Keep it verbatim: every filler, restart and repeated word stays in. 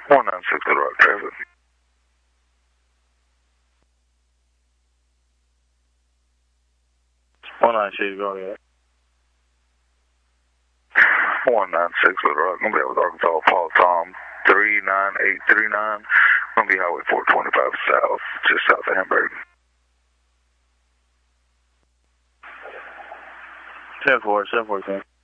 one nine six Little Rock traffic. one nine six, go ahead. one nine six Little Rock, gonna be out with Arkansas, Paul Tom, three nine eight three nine. Gonna be Highway four twenty-five south, just south of Hamburg. ten four, ten four, ten.